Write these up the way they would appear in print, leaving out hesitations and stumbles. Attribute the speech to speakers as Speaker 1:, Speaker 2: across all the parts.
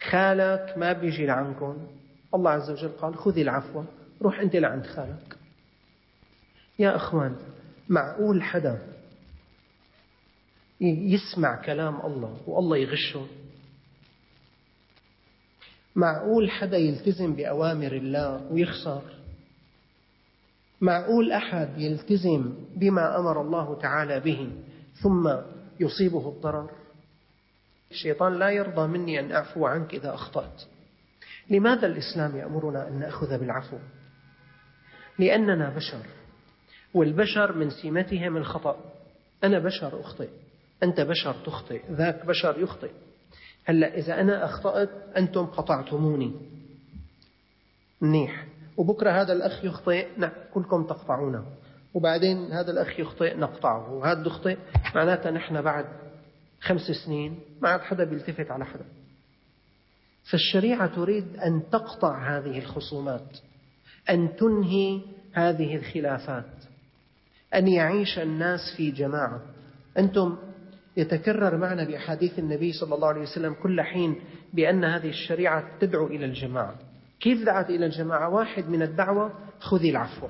Speaker 1: خالك ما بيجي لعنكم، الله عز وجل قال خذي العفو، روح أنت لعند خالك. يا أخوان، معقول حدا يسمع كلام الله والله يغشه؟ معقول حدا يلتزم بأوامر الله ويخسر؟ معقول أحد يلتزم بما أمر الله تعالى به ثم يصيبه الضرر؟ الشيطان لا يرضى مني أن أعفو عنك إذا أخطأت. لماذا الإسلام يأمرنا أن نأخذ بالعفو؟ لأننا بشر، والبشر من سمتهم الخطأ. أنا بشر أخطئ، أنت بشر تخطئ، ذاك بشر يخطئ. هلأ إذا أنا أخطأت أنتم قطعتموني منيح، وبكرة هذا الأخ يخطئ كلكم تقطعونه، وبعدين هذا الأخ يخطئ نقطعه، وهذا يخطئ، معناتها نحن بعد 5 سنين ما عاد حدا بيلتفت على حدا. فالشريعة تريد أن تقطع هذه الخصومات، أن تنهي هذه الخلافات، أن يعيش الناس في جماعة. أنتم يتكرر معنا بأحاديث النبي صلى الله عليه وسلم كل حين بأن هذه الشريعة تدعو إلى الجماعة. كيف دعت إلى الجماعة؟ واحد من الدعوة خذي العفو.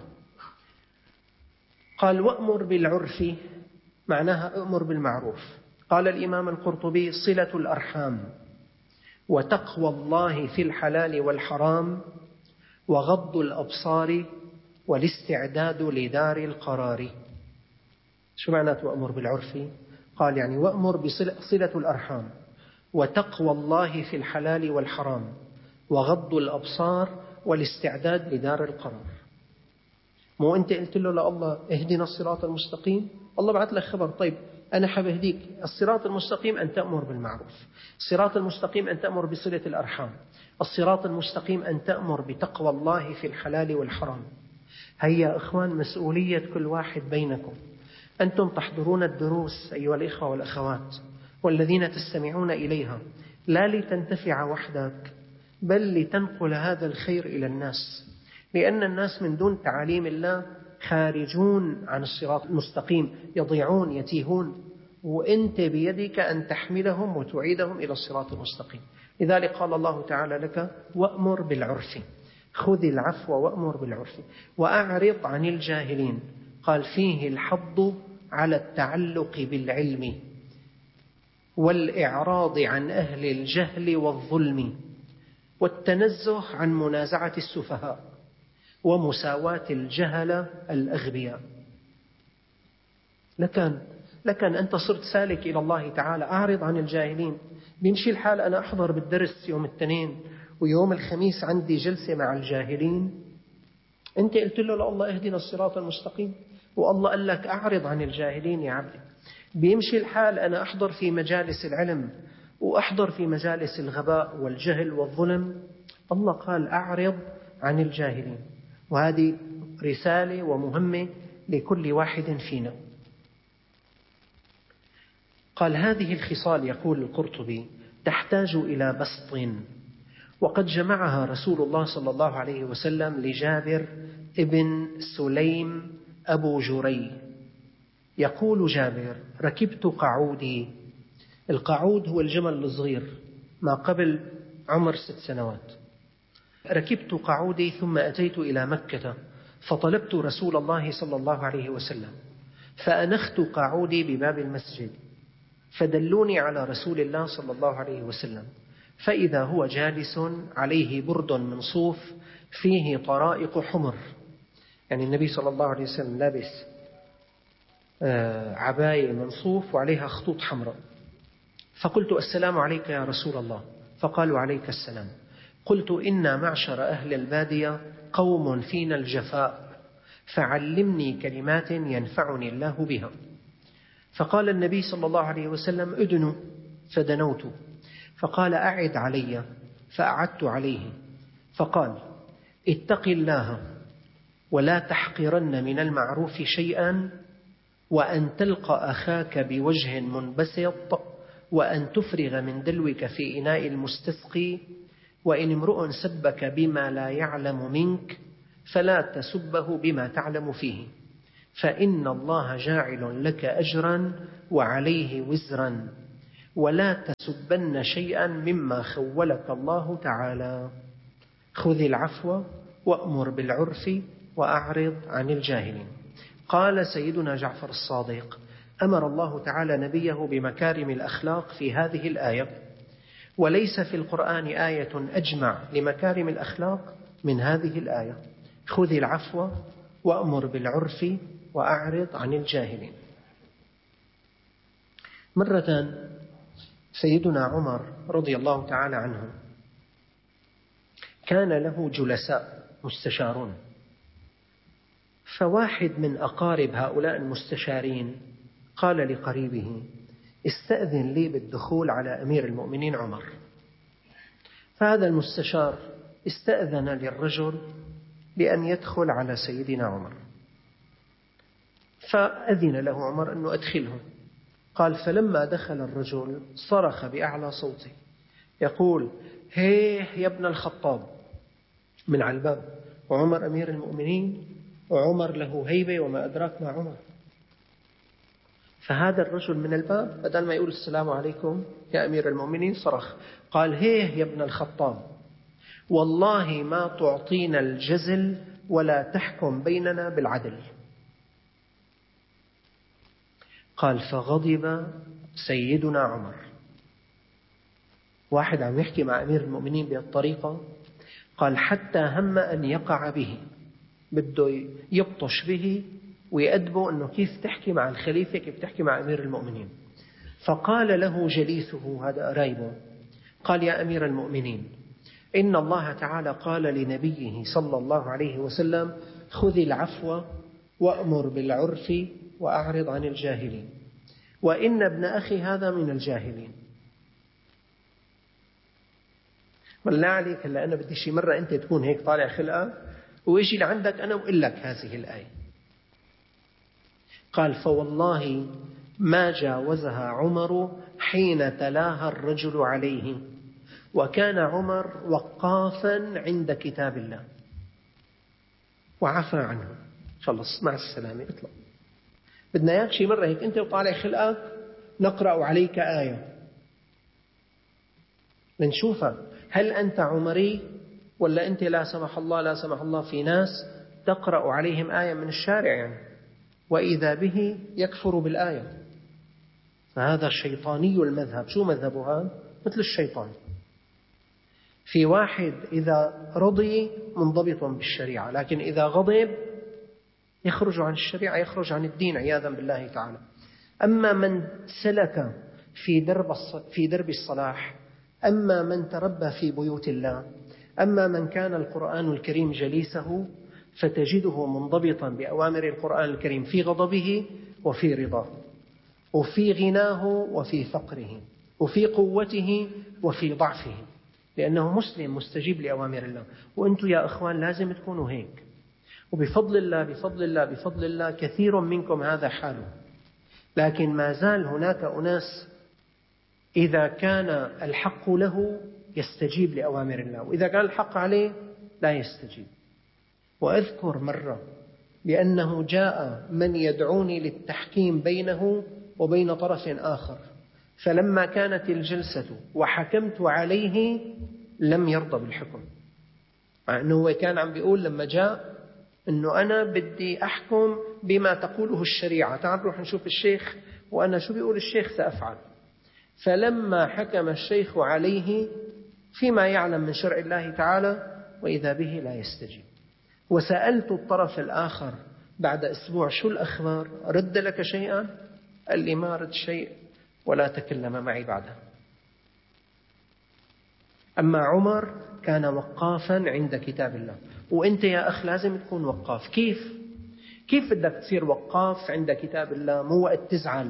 Speaker 1: قال وأمر بالعرف، معناها أمر بالمعروف. قال الإمام القرطبي صلة الأرحام، وتقوى الله في الحلال والحرام، وغض الأبصار، والاستعداد لدار القرار. شو معنى وأمر بالعرف؟ قال يعني وأمر بصلة الأرحام، وتقوى الله في الحلال والحرام، وغض الأبصار، والاستعداد لدار القرار. مو أنت قلت له لله اهدنا الصراط المستقيم، الله بعث لك خبر، طيب أنا حبهديك. الصراط المستقيم أن تأمر بالمعروف، الصراط المستقيم أن تأمر بصلة الأرحام، الصراط المستقيم أن تأمر بتقوى الله في الحلال والحرام. هيا أخوان، مسؤولية كل واحد بينكم. أنتم تحضرون الدروس أيها الإخوة والأخوات والذين تستمعون إليها، لا لتنتفع وحدك، بل لتنقل هذا الخير إلى الناس، لأن الناس من دون تعاليم الله خارجون عن الصراط المستقيم، يضيعون يتيهون، وأنت بيدك أن تحملهم وتعيدهم إلى الصراط المستقيم. لذلك قال الله تعالى لك وأمر بالعرف، خذ العفو وأمر بالعرف وأعرض عن الجاهلين. قال فيه الحض على التعلق بالعلم والإعراض عن أهل الجهل والظلم، والتنزه عن منازعة السفهاء، ومساواة الجهل الأغبياء. لكن أنت صرت سالك إلى الله تعالى، أعرض عن الجاهلين. بيمشي الحال أنا أحضر بالدرس يوم الاثنين ويوم الخميس عندي جلسة مع الجاهلين. أنت قلت له لا الله اهدنا الصراط المستقيم، والله قال لك أعرض عن الجاهلين يا عبدي. بيمشي الحال أنا أحضر في مجالس العلم وأحضر في مجالس الغباء والجهل والظلم، الله قال أعرض عن الجاهلين. وهذه رسالة ومهمة لكل واحد فينا. قال هذه الخصال، يقول القرطبي، تحتاج إلى بسط، وقد جمعها رسول الله صلى الله عليه وسلم لجابر ابن سليم أبو جري. يقول جابر ركبت قعودي، القعود هو الجمل الصغير ما قبل عمر 6 سنوات. ركبت قعودي ثم أتيت إلى مكة فطلبت رسول الله صلى الله عليه وسلم، فأنخت قعودي بباب المسجد، فدلوني على رسول الله صلى الله عليه وسلم، فإذا هو جالس عليه برد من صوف فيه طرائق حمر، يعني النبي صلى الله عليه وسلم لابس عباية من صوف وعليها خطوط حمراء. فقلت السلام عليك يا رسول الله، فقالوا عليك السلام. قلت إنا معشر أهل البادية قوم فينا الجفاء، فعلمني كلمات ينفعني الله بها. فقال النبي صلى الله عليه وسلم أدنوا، فدنوت. فقال أعد علي، فأعدت عليه. فقال اتق الله ولا تحقرن من المعروف شيئا، وأن تلقى أخاك بوجه منبسط، وأن تفرغ من دلوك في إناء المستسقي، وإن امرؤ سبك بما لا يعلم منك فلا تسبه بما تعلم فيه، فإن الله جاعل لك أجرا وعليه وزرا، ولا تسبن شيئا مما خولك الله تعالى. خذ العفو وأمر بالعرف وأعرض عن الجاهلين. قال سيدنا جعفر الصادق: أمر الله تعالى نبيه بمكارم الأخلاق في هذه الآية، وليس في القرآن آية أجمع لمكارم الأخلاق من هذه الآية: خذ العفو وأمر بالعرف وأعرض عن الجاهلين. مرة سيدنا عمر رضي الله تعالى عنه كان له جلساء مستشارون، فواحد من أقارب هؤلاء المستشارين قال لقريبه: استأذن لي بالدخول على أمير المؤمنين عمر. فهذا المستشار استأذن للرجل بأن يدخل على سيدنا عمر، فأذن له عمر أنه أدخله. قال: فلما دخل الرجل صرخ بأعلى صوته يقول: هيه يا ابن الخطاب، من على الباب، وعمر أمير المؤمنين، وعمر له هيبة وما أدراك ما عمر. فهذا الرجل من الباب بدل ما يقول السلام عليكم يا أمير المؤمنين صرخ، قال: هيه يا ابن الخطاب، والله ما تعطينا الجزل ولا تحكم بيننا بالعدل. قال: فغضب سيدنا عمر. واحد عم يحكي مع أمير المؤمنين بهالطريقة، قال حتى هم أن يقع به، بده يبطش به ويأدبه أنه كيف تحكي مع الخليفة، كيف تحكي مع أمير المؤمنين. فقال له جليسه، هذا قرايبه، قال: يا أمير المؤمنين، إن الله تعالى قال لنبيه صلى الله عليه وسلم: خذ العفو وأمر بالعرف وأعرض عن الجاهلين، وإن ابن أخي هذا من الجاهلين. بالله عليك، هلا أنا بدي شي مرة أنت تكون هيك طالع خلقة ويجي لعندك أنا وأقول لك هذه الآية. قال: فوالله ما جاوزها عمر حين تلاها الرجل عليه، وكان عمر وقافا عند كتاب الله وعفى عنه. خلص مع السلامة، اطلع. بدنا اياك شي مرة هيك أنت وطالع خلقك نقرأ عليك آية لنشوفها، هل أنت عمري ولا أنت لا سمح الله لا سمح الله في ناس تقرأ عليهم آية من الشارع يعني وإذا به يكفر بالآية. فهذا شيطاني المذهب. شو مذهبه هذا؟ مثل الشيطان. في واحد إذا رضي منضبط بالشريعة، لكن إذا غضب يخرج عن الشريعة، يخرج عن الدين عياذا بالله تعالى. أما من سلك في درب الصلاح، أما من تربى في بيوت الله، أما من كان القرآن الكريم جليسه، فتجده منضبطا بأوامر القرآن الكريم في غضبه وفي رضاه، وفي غناه وفي فقره، وفي قوته وفي ضعفه، لأنه مسلم مستجيب لأوامر الله. وأنتم يا أخوان لازم تكونوا هيك. وبفضل الله بفضل الله بفضل الله كثير منكم هذا حاله، لكن ما زال هناك أناس إذا كان الحق له يستجيب لأوامر الله، وإذا كان الحق عليه لا يستجيب. وأذكر مرة بأنه جاء من يدعوني للتحكيم بينه وبين طرف آخر، فلما كانت الجلسة وحكمت عليه لم يرضى بالحكم، مع أنه هو كان عم بيقول لما جاء أنه أنا بدي أحكم بما تقوله الشريعة، تعال نروح نشوف الشيخ وأنا شو بيقول الشيخ سأفعل. فلما حكم الشيخ عليه فيما يعلم من شرع الله تعالى وإذا به لا يستجيب. وسألت الطرف الآخر بعد أسبوع: شو الأخبار؟ رد لك شيئا؟ قال لي: ما رد شيء ولا تكلم معي بعدها. أما عمر كان وقافا عند كتاب الله. وأنت يا أخ لازم تكون وقاف. كيف بدك تصير وقاف عند كتاب الله؟ مو وقت تزعل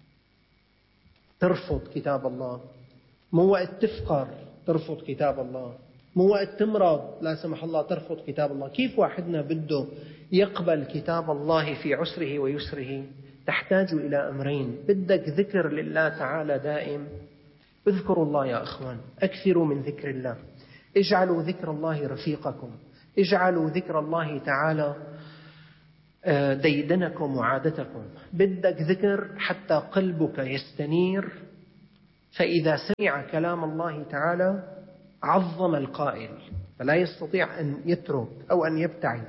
Speaker 1: ترفض كتاب الله، مو وقت تفقر ترفض كتاب الله، مو وقت تمرض لا سمح الله ترفض كتاب الله. كيف واحدنا بده يقبل كتاب الله في عسره ويسره؟ تحتاج إلى أمرين: بدك ذكر لله تعالى دائم، اذكروا الله يا أخوان، أكثروا من ذكر الله، اجعلوا ذكر الله رفيقكم، اجعلوا ذكر الله تعالى ديدنكم وعادتكم. بدك ذكر حتى قلبك يستنير فإذا سمع كلام الله تعالى عظم القائل، فلا يستطيع أن يترك أو أن يبتعد.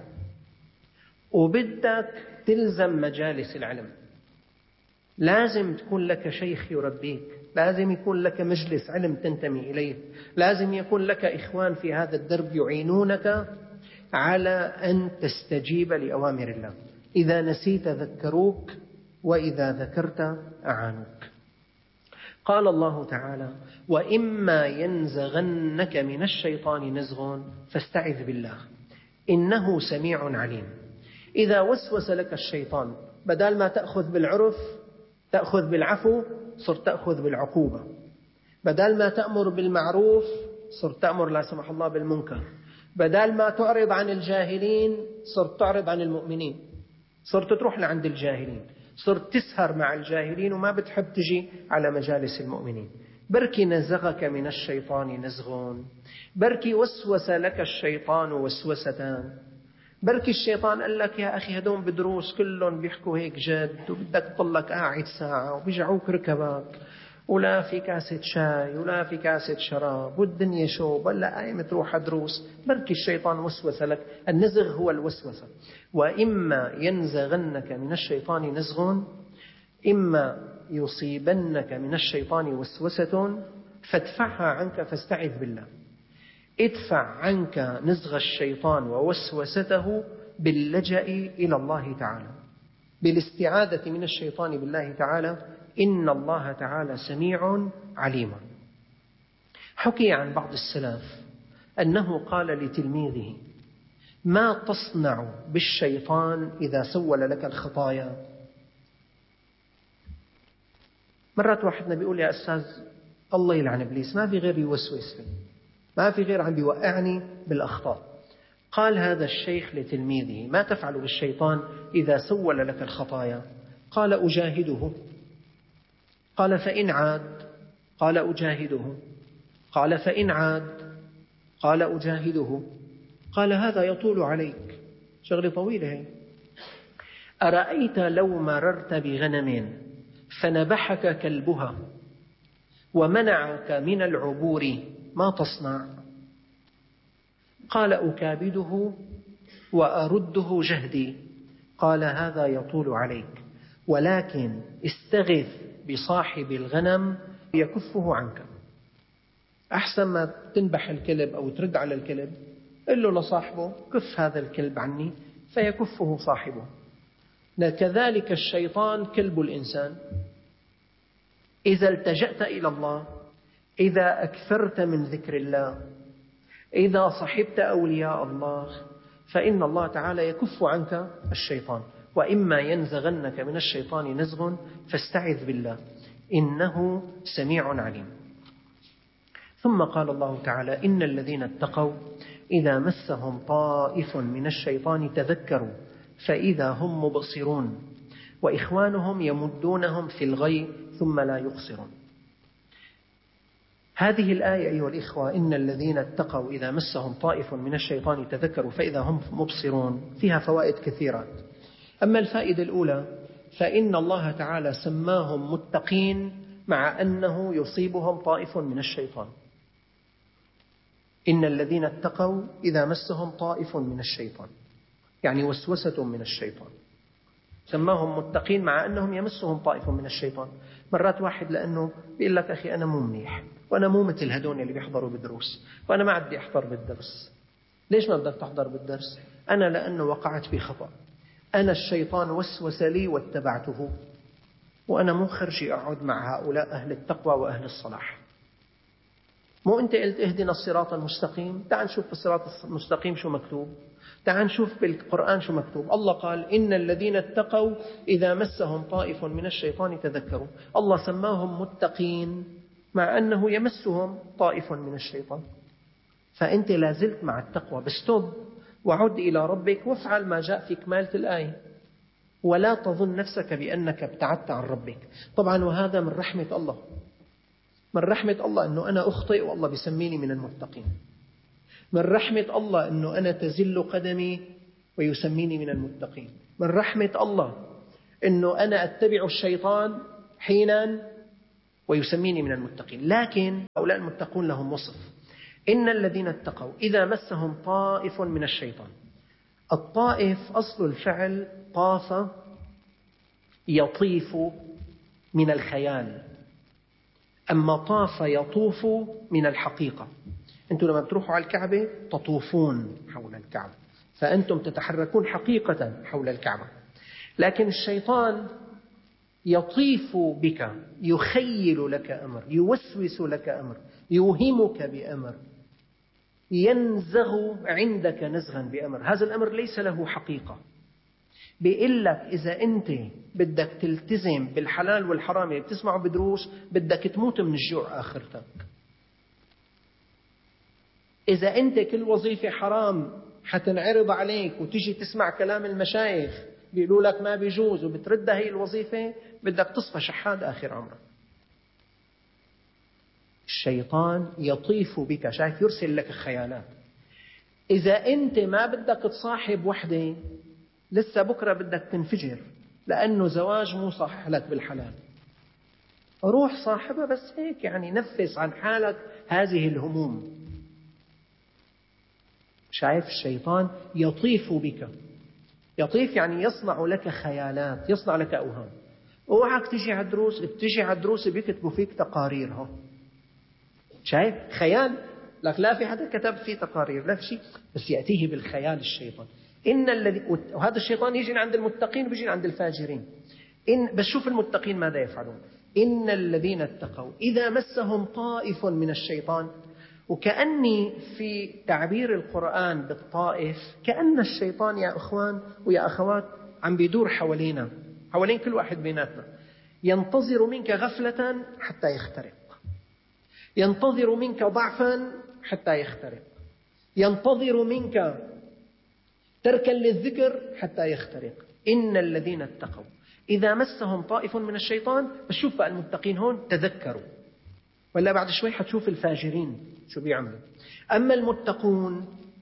Speaker 1: وبدك تلزم مجالس العلم، لازم تكون لك شيخ يربيك، لازم يكون لك مجلس علم تنتمي إليه، لازم يكون لك إخوان في هذا الدرب يعينونك على أن تستجيب لأوامر الله. إذا نسيت ذكروك، وإذا ذكرت أعانوك. قال الله تعالى: وإما ينزغنك من الشيطان نزغ فاستعذ بالله إنه سميع عليم. إذا وسوس لك الشيطان، بدل ما تأخذ بالعرف تأخذ بالعفو، صرت تأخذ بالعقوبة. بدل ما تأمر بالمعروف صرت تأمر لا سمح الله بالمنكر. بدل ما تعرض عن الجاهلين صرت تعرض عن المؤمنين، صرت تروح لعند الجاهلين، صرت تسهر مع الجاهلين وما بتحب تجي على مجالس المؤمنين. بركي نزغك من الشيطان نزغ، بركي وسوس لك الشيطان وسوستان، بركي الشيطان قال لك يا أخي هدول بدروس كلهم بيحكوا هيك جد، وبدك تضلك قاعد ساعة وبيجعوك ركبك، ولا في كاسة شاي ولا في كاسة شراب، والدنيا شوب، ولا قايم تروح دروس. بركي الشيطان وسوس لك. النزغ هو الوسوسة. وإما ينزغنك من الشيطان نزغ، إما يصيبنك من الشيطان وسوسة فادفعها عنك فاستعذ بالله. ادفع عنك نزغ الشيطان ووسوسته باللجأ إلى الله تعالى، بالاستعاذة من الشيطان بالله تعالى. إن الله تعالى سميع عليم. حكي عن بعض السلف أنه قال لتلميذه: ما تصنع بالشيطان إذا سول لك الخطايا؟ مرات واحدنا بيقول: يا أستاذ الله يلعن إبليس، ما في غير يوسوس لي، ما في غير عم بيوقعني بالأخطاء. قال هذا الشيخ لتلميذه: ما تفعل بالشيطان إذا سول لك الخطايا؟ قال: أجاهده. قال: فإن عاد؟ قال: أجاهده. قال: فإن عاد؟ قال: أجاهده. قال: هذا يطول عليك، شغلة طويلة هي. أرأيت لو مررت بغنم فنبحك كلبها ومنعك من العبور، ما تصنع؟ قال: أكابده وأرده جهدي. قال: هذا يطول عليك، ولكن استغث بصاحب الغنم يكفه عنك. أحسن ما تنبح الكلب أو ترد على الكلب، قل له لصاحبه: كف هذا الكلب عني، فيكفه صاحبه. كذلك الشيطان كلب الإنسان. إذا التجأت إلى الله، إذا أكثرت من ذكر الله، إذا صحبت أولياء الله، فإن الله تعالى يكف عنك الشيطان. وإما ينزغنك من الشيطان نزغ فاستعذ بالله إنه سميع عليم. ثم قال الله تعالى: إن الذين اتقوا إذا مسهم طائف من الشيطان تذكروا فإذا هم مبصرون وإخوانهم يمدونهم في الغي ثم لا يقصرون. هذه الآية أيها الإخوة: إن الذين اتقوا إذا مسهم طائف من الشيطان تذكروا فإذا هم مبصرون، فيها فوائد كثيرة. أما الفائدة الأولى فإن الله تعالى سماهم متقين مع أنه يصيبهم طائف من الشيطان. إن الذين اتقوا إذا مسهم طائف من الشيطان، يعني وسوسة من الشيطان، سماهم متقين مع أنهم يمسهم طائف من الشيطان. مرات واحد لأنه بيقول لك: أخي أنا مو منيح، وأنا مو مثل هدول اللي بيحضروا بالدروس، وأنا ما عندي أحضر بالدرس. ليش ما بدك تحضر بالدرس؟ أنا لأنه وقعت في خطأ، أنا الشيطان وسوس لي واتبعته، وأنا مو خرجي أقعد مع هؤلاء أهل التقوى وأهل الصلاح. مو أنت قلت اهدنا الصراط المستقيم؟ تعال نشوف في الصراط المستقيم شو مكتوب، تعال نشوف بالقرآن شو مكتوب. الله قال: إن الذين اتقوا إذا مسهم طائف من الشيطان تذكروا. الله سماهم متقين مع أنه يمسهم طائف من الشيطان. فأنت لازلت مع التقوى، بس توب وعد إلى ربك وافعل ما جاء في كمالة الآية، ولا تظن نفسك بأنك ابتعدت عن ربك. طبعا وهذا من رحمة الله، من رحمة الله أنه أنا أخطئ والله بيسميني من المتقين، من رحمة الله أنه أنا تزل قدمي ويسميني من المتقين، من رحمة الله أنه أنا أتبع الشيطان حينا ويسميني من المتقين. لكن هؤلاء المتقون لهم وصف: إن الذين اتقوا إذا مسهم طائف من الشيطان. الطائف أصل الفعل طاف يطيف من الخيال، أما طاف يطوف من الحقيقة. أنتم لما بتروحوا على الكعبة تطوفون حول الكعبة، فأنتم تتحركون حقيقة حول الكعبة. لكن الشيطان يطيف بك، يخيل لك أمر، يوسوس لك أمر، يوهمك بأمر، ينزغ عندك نزغا بأمر. هذا الأمر ليس له حقيقة. بيقول لك إذا أنت بدك تلتزم بالحلال والحرام اللي بتسمعه بدروس، بدك تموت من الجوع آخرتك. إذا أنت كل وظيفة حرام حتنعرض عليك وتجي تسمع كلام المشايخ بيقولوا لك ما بيجوز وبتردها هي الوظيفة، بدك تصفى شحاد آخر عمرك. الشيطان يطيف بك، شايف، يرسل لك خيالات. إذا أنت ما بدك تصاحب وحدة، لسه بكرة بدك تنفجر لأنه زواج مو صح لك بالحلال، روح صاحبها بس هيك يعني نفس عن حالك هذه الهموم. شايف، الشيطان يطيف بك. يطيف يعني يصنع لك خيالات، يصنع لك أوهام. اوعك تجي على الدروس، بتجي على الدروس بيكتبوا فيك تقارير. ها شايف خيال، لك لا في حدا كتب فيه تقارير لا في شيء، بس يأتيه بالخيال الشيطان. وهذا الشيطان يجي عند المتقين ويجي عند الفاجرين. بس شوف المتقين ماذا يفعلون: إن الذين اتقوا إذا مسهم طائف من الشيطان. وكأني في تعبير القرآن بالطائف كأن الشيطان يا أخوان ويا أخوات عم بيدور حوالينا، حوالين كل واحد بيناتنا، ينتظر منك غفلة حتى يخترق، ينتظر منك ضعفا حتى يخترق، ينتظر منك تركا للذكر حتى يخترق. إن الذين اتقوا إذا مسهم طائف من الشيطان. بس شوف بقى المتقين هون تذكروا، ولا بعد شوي حتشوف الفاجرين شو بيعملوا. أما المتقون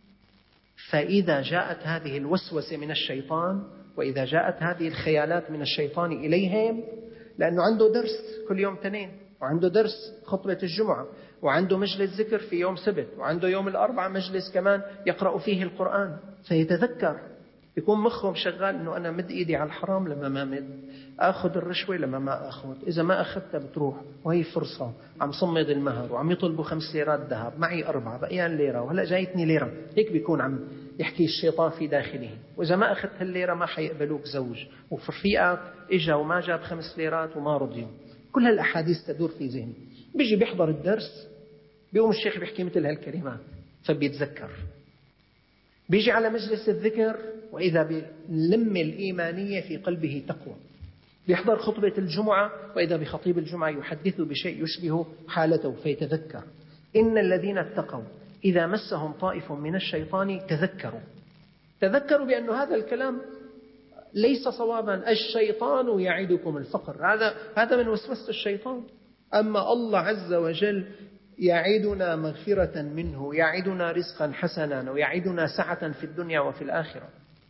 Speaker 1: فإذا جاءت هذه الوسوسة من الشيطان، وإذا جاءت هذه الخيالات من الشيطان إليهم، لأنه عنده درس كل يوم اثنين، وعنده درس خطبة الجمعة، وعنده مجلس ذكر في يوم سبت، وعنده يوم الأربعاء مجلس كمان يقرأ فيه القرآن، فيتذكر، يكون مخهم شغال إنه أنا مد إيدي على الحرام لما ما مد، أخذ الرشوة لما ما أخذ، إذا ما أخذتها بتروح، وهي فرصة عم صمد المهر وعم يطلبوا 5 ليرات ذهب، معي 4 بقيان ليرة وهلأ جايتني ليرة. هيك بيكون عم يحكي الشيطان في داخله. وإذا ما أخذت هالليرة ما حيقبلوك زوج، وفرفيقك إجا وما جاب 5 ليرات وما رضيوا. كل هالأحاديث تدور في ذهني. بيجي بيحضر الدرس، بيقوم الشيخ بيحكي مثل هالكلمات فبيتذكر. بيجي على مجلس الذكر وإذا باللمة الإيمانية في قلبه تقوى. بيحضر خطبة الجمعة وإذا بخطيب الجمعة يحدث بشيء يشبه حالته فيتذكر. إن الذين اتقوا إذا مسهم طائف من الشيطان تذكروا بأن هذا الكلام ليس صوابا. الشيطان يعدكم الفقر، هذا من وسوسة الشيطان. أما الله عز وجل يعدنا مغفرة منه، يعدنا رزقا حسنا، ويعدنا سعة في الدنيا وفي الآخرة.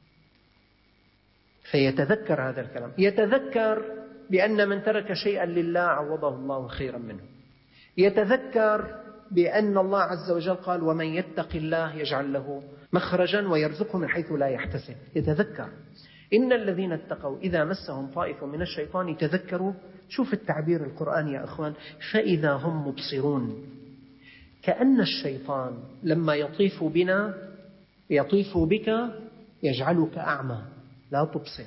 Speaker 1: فيتذكر هذا الكلام، يتذكر بأن من ترك شيئا لله عوضه الله خيرا منه، يتذكر بأن الله عز وجل قال: ومن يتق الله يجعل له مخرجا ويرزقه من حيث لا يحتسب. يتذكر. إن الذين اتقوا إذا مسهم طائف من الشيطان تذكروا. شوف التعبير القرآني يا أخوان: فإذا هم مبصرون. كأن الشيطان لما يطيف بنا، يطيف بك، يجعلك أعمى لا تبصر.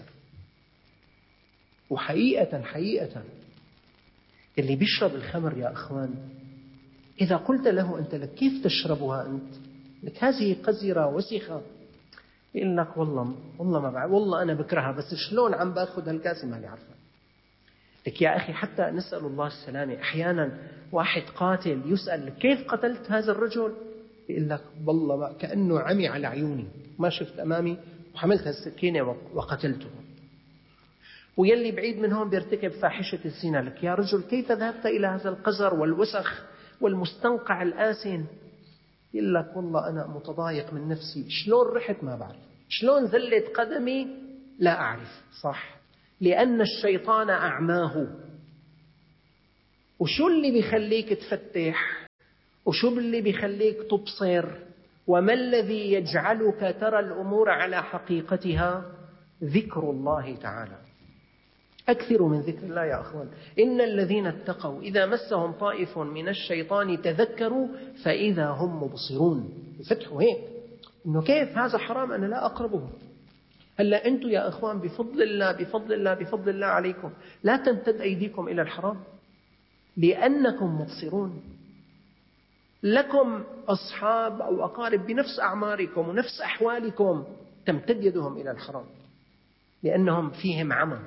Speaker 1: وحقيقة اللي بيشرب الخمر يا أخوان، إذا قلت له أنت لك كيف تشربها أنت؟ لك هذه قذرة وسخة، يقول لك والله ما بعرف، والله أنا بكرهها، بس شلون عم باخذ هالكاسة ماني عارفة. لك يا أخي حتى نسأل الله السلامة، أحيانا واحد قاتل يسأل: كيف قتلت هذا الرجل؟ يقول لك والله كأنه عمي على عيوني، ما شفت أمامي وحملت السكينة وقتلته. ويلي بعيد من هون بيرتكب فاحشة الزنا، لك يا رجل كيف ذهبت إلى هذا القذر والوسخ والمستنقع الآسن؟ يقول لك والله أنا متضايق من نفسي، شلون رحت ما بعرف، شلون زلت قدمي لا أعرف. صح، لأن الشيطان أعماه. وشو اللي بيخليك تفتح؟ وشو اللي بيخليك تبصر؟ وما الذي يجعلك ترى الأمور على حقيقتها؟ ذكر الله تعالى. أكثروا من ذكر الله يا أخوان. إن الذين اتقوا إذا مسهم طائف من الشيطان تذكروا فإذا هم مبصرون. فتحوا هيك إنه كيف هذا حرام أنا لا أقربه. هلا أنتم يا أخوان بفضل الله بفضل الله بفضل الله عليكم لا تمتد أيديكم إلى الحرام لأنكم مبصرون. لكم أصحاب أو أقارب بنفس أعماركم ونفس أحوالكم تمتد يدهم إلى الحرام لأنهم فيهم عمى.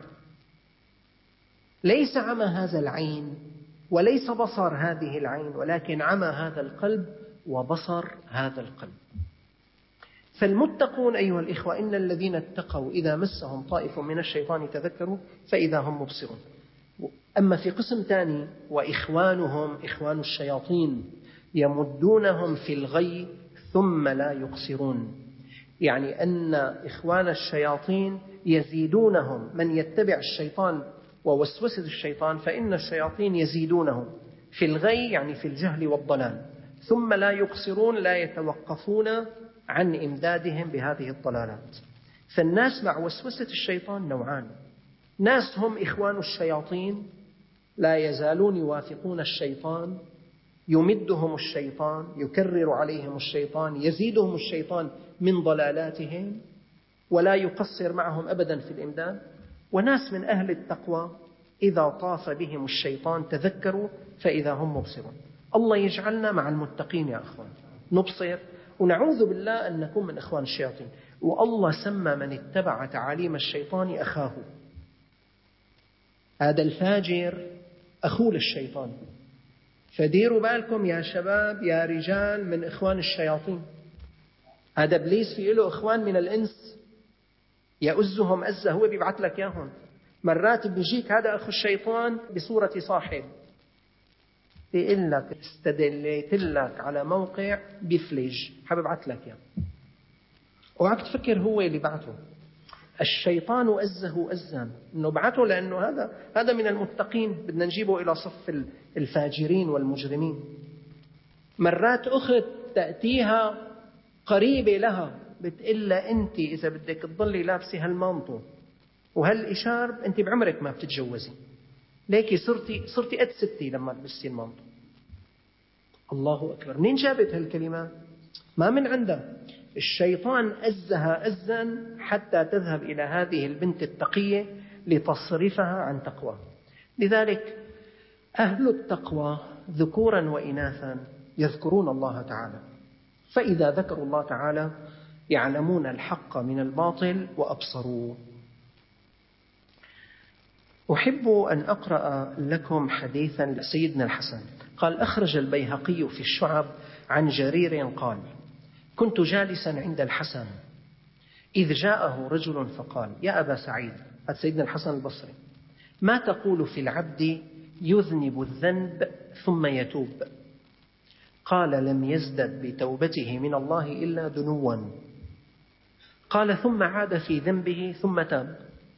Speaker 1: ليس عمى هذا العين وليس بصر هذه العين، ولكن عمى هذا القلب وبصر هذا القلب. فالمتقون أيها الإخوة إن الذين اتقوا إذا مسهم طائف من الشيطان تذكروا فإذا هم مبصرون. أما في قسم ثاني وإخوانهم إخوان الشياطين يمدونهم في الغي ثم لا يقصرون، يعني أن إخوان الشياطين يزيدونهم. من يتبع الشيطان ووسوسة الشيطان فإن الشياطين يزيدونهم في الغي يعني في الجهل والضلال، ثم لا يقصرون لا يتوقفون عن إمدادهم بهذه الضلالات. فالناس مع وسوسة الشيطان نوعان: ناس هم إخوان الشياطين لا يزالون يوافقون الشيطان، يمدهم الشيطان، يكرر عليهم الشيطان، يزيدهم الشيطان من ضلالاتهم ولا يقصر معهم أبدا في الإمداد. وناس من أهل التقوى إذا طاف بهم الشيطان تذكروا فإذا هم مبصرون. الله يجعلنا مع المتقين يا أخوان نبصر، ونعوذ بالله أن نكون من إخوان الشياطين. والله سمى من اتبع تعاليم الشيطان أخاه. هذا الفاجر أخوه للشيطان. فديروا بالكم يا شباب يا رجال من إخوان الشياطين. هذا إبليس فيه له إخوان من الإنس يؤزهم أزة، هو بيبعث لك ياهم. مرات بيجيك هذا أخو الشيطان بصورة صاحب بيقول لك استدليت لك على موقع بفلج حببعث لك يا وعك تفكر هو اللي بعته. الشيطان أزه أزا إنه بعته لأنه هذا من المتقين بدنا نجيبه إلى صف الفاجرين والمجرمين. مرات أخت تأتيها قريبة لها بتقول أنت إذا بدك تضلي لابسي هالمانطو وهالإشارب أنت بعمرك ما بتتجوزي، ليكي صرتي قد ستي لما تلبسي المانطو. الله أكبر. منين جابت هالكلمات؟ ما من عندها. الشيطان أزها أزا حتى تذهب إلى هذه البنت التقية لتصرفها عن تقوى. لذلك أهل التقوى ذكورا وإناثا يذكرون الله تعالى، فإذا ذكروا الله تعالى يعلمون الحق من الباطل وأبصروا. أحب أن أقرأ لكم حديثا لسيدنا الحسن قال: أخرج البيهقي في الشعب عن جرير قال: كنت جالسا عند الحسن إذ جاءه رجل فقال: يا أبا سعيد، هذا سيدنا الحسن البصري، ما تقول في العبد يذنب الذنب ثم يتوب؟ قال: لم يزدد بتوبته من الله إلا دنوا. قال: ثم عاد في ذنبه ثم تاب.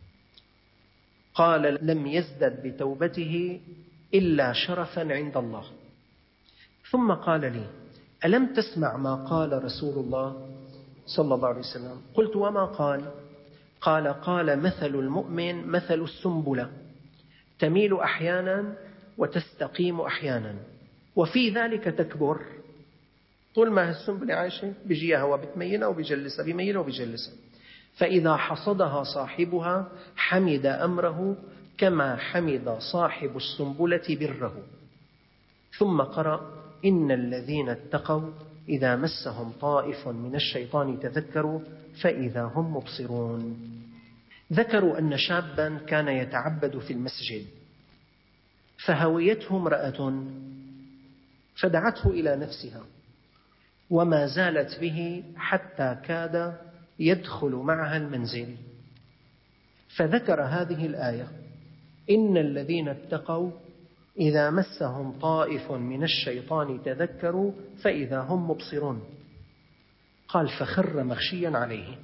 Speaker 1: قال: لم يزدد بتوبته إلا شرفا عند الله. ثم قال لي: ألم تسمع ما قال رسول الله صلى الله عليه وسلم؟ قلت: وما قال؟ قال: مثل المؤمن مثل السنبلة تميل أحيانا وتستقيم أحيانا وفي ذلك تكبر. طول ما السنبلة عايشة بيجيها هو بتميلها وبيجلسها بيميلها وبيجلسها، فإذا حصدها صاحبها حمد أمره كما حمد صاحب السنبلة بره. ثم قرأ: إن الذين اتقوا إذا مسهم طائف من الشيطان تذكروا فإذا هم مبصرون. ذكروا أن شابا كان يتعبد في المسجد فهويته امرأة فدعته إلى نفسها وما زالت به حتى كاد يدخل معها المنزل، فذكر هذه الآية: إن الذين اتقوا إذا مسهم طائف من الشيطان تذكروا فإذا هم مبصرون. قال: فخر مغشيا عليه.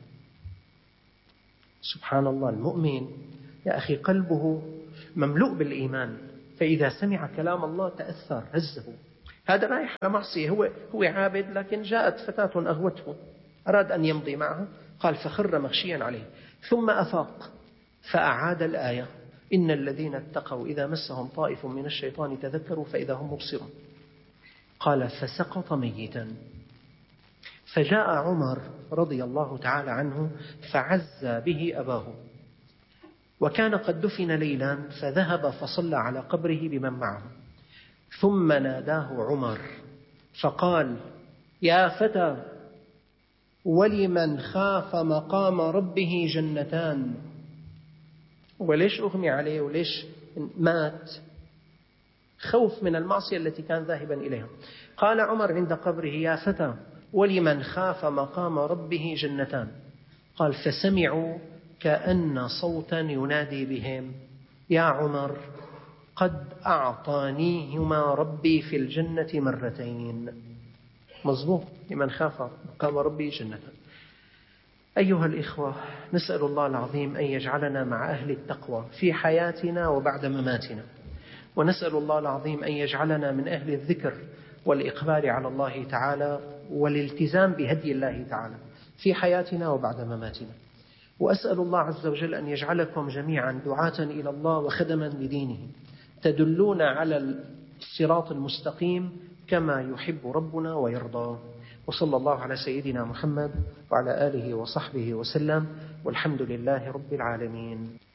Speaker 1: سبحان الله. المؤمن يا أخي قلبه مملوء بالإيمان، فإذا سمع كلام الله تأثر هزه. هذا رايح على معصية، هو عابد، لكن جاءت فتاة أغوته، أراد أن يمضي معها، قال فخر مغشيا عليه، ثم أفاق فأعاد الآية: إن الذين اتقوا إذا مسهم طائف من الشيطان تذكروا فإذا هم مبصرون. قال فسقط ميتا. فجاء عمر رضي الله تعالى عنه فعزى به أباه، وكان قد دفن ليلا، فذهب فصلى على قبره بمن معه، ثم ناداه عمر فقال: يا فتى، ولمن خاف مقام ربه جنتان. وليش أغمي عليه وليش مات؟ خوف من المعصية التي كان ذاهبا إليها. قال عمر عند قبره: يا فتى، ولمن خاف مقام ربه جنتان. قال فسمعوا كأن صوتا ينادي بهم: يا عمر، قد أعطانيهما ربي في الجنة مرتين. مظبوط، لمن خاف مقام ربه جنتان. أيها الإخوة، نسأل الله العظيم أن يجعلنا مع أهل التقوى في حياتنا وبعد مماتنا، ونسأل الله العظيم أن يجعلنا من أهل الذكر والإقبال على الله تعالى والالتزام بهدي الله تعالى في حياتنا وبعد مماتنا. وأسأل الله عز وجل أن يجعلكم جميعا دعاة إلى الله وخدما لدينه، تدلون على الصراط المستقيم كما يحب ربنا ويرضى. وصلى الله على سيدنا محمد وعلى آله وصحبه وسلم، والحمد لله رب العالمين.